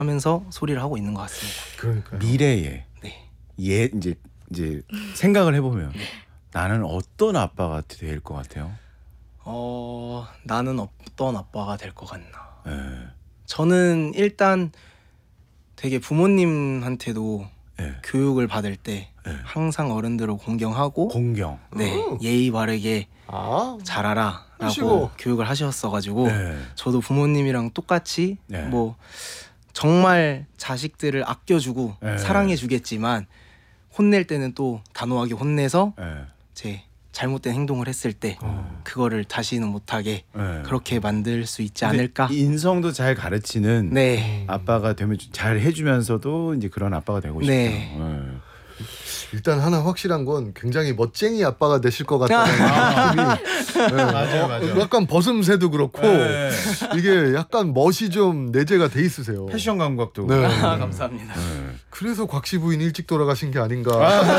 하면서 소리를 하고 있는 것 같습니다. 그러니까요. 미래에 네. 이제 생각을 해보면 나는 어떤 아빠가 될 것 같아요? 나는 어떤 아빠가 될 것 같나. 네. 저는 일단 되게 부모님한테도 네. 교육을 받을 때 네. 항상 어른들을 공경하고 공경. 네, 예의 바르게 잘하라 라고 하시고. 교육을 하셨어가지고 네. 저도 부모님이랑 똑같이 네. 뭐 정말 자식들을 아껴주고 네. 사랑해주겠지만 혼낼 때는 또 단호하게 혼내서 네. 제 잘못된 행동을 했을 때 그거를 다시는 못하게 네. 그렇게 만들 수 있지 근데 않을까. 인성도 잘 가르치는 네. 아빠가 되면 잘 해주면서도 이제 그런 아빠가 되고 싶다. 네. 일단 하나 확실한 건 굉장히 멋쟁이 아빠가 되실 것 같다는 느낌이 맞아요. 약간 벗음새도 그렇고 네. 이게 약간 멋이 좀 내재가 돼 있으세요. 패션 감각도. 네. 감사합니다. 네. 그래서 곽씨 부인 일찍 돌아가신 게 아닌가.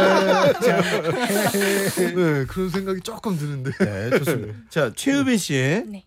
네, 그런 생각이 조금 드는데. 네, 좋습니다. 자, 최유빈 씨, 네.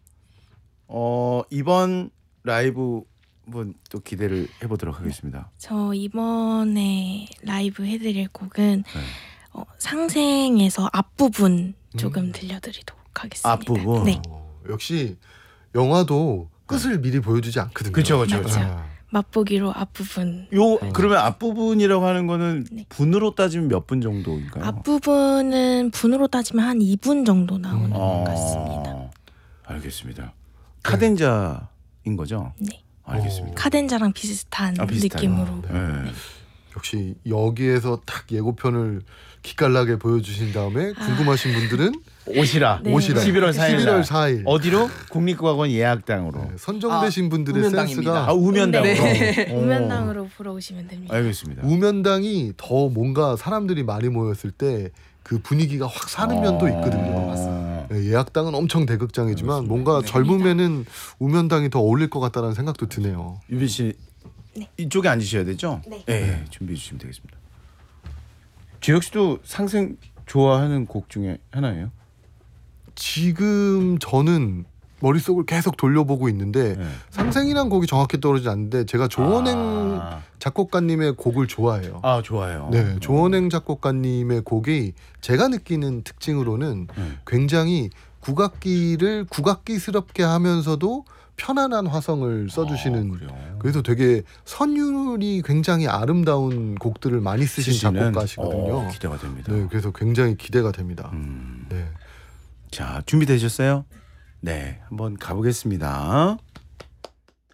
이번 라이브 한번 또 기대를 해보도록 하겠습니다. 저 이번에 라이브 해드릴 곡은 네. 상생에서 앞부분 조금 들려드리도록 하겠습니다. 앞부분? 네. 역시 영화도 끝을 미리 보여주지 않거든요. 그렇죠. 맞죠. 맛보기로 앞부분. 그러면 앞부분이라고 하는 거는 네. 분으로 따지면 몇 분 정도인가요? 앞부분은 분으로 따지면 한 2분 정도 나오는 것 같습니다. 알겠습니다. 카덴자인 거죠? 네. 알겠습니다. 카덴자랑 비슷한 느낌으로. 네. 역시 여기에서 딱 예고편을 기깔나게 보여주신 다음에 궁금하신 분들은 오시라. 네. 오시라. 11월 4일. 11월 4일. 어디로? 국립국악원 예약당으로. 네, 선정되신 분들의 우면당입니다. 센스가 우면당으로. 네. 우면당으로 보러 오시면 됩니다. 알겠습니다. 우면당이 더 뭔가 사람들이 많이 모였을 때 그 분위기가 확 사는 면도 있거든요. 네, 예약당은 엄청 대극장이지만 뭔가 네. 젊음에는 우면당이 더 어울릴 것 같다는 생각도 드네요. 유빈 씨, 네. 이쪽에 앉으셔야 되죠? 네. 준비해 주시면 되겠습니다. 지혁 씨도 상생 좋아하는 곡 중에 하나예요? 지금 저는 머릿속을 계속 돌려보고 있는데 네. 상생이란 곡이 정확히 떠오르지 않는데 제가 조원행 작곡가님의 곡을 좋아해요. 좋아요. 네, 조원행 작곡가님의 곡이 제가 느끼는 특징으로는 굉장히 국악기를 국악기스럽게 하면서도 편안한 화성을 써주시는 그래요? 그래서 되게 선율이 굉장히 아름다운 곡들을 많이 쓰신 작곡가시거든요. 기대가 됩니다. 네, 그래서 굉장히 기대가 됩니다. 네. 자, 준비되셨어요? 네, 한번 가보겠습니다.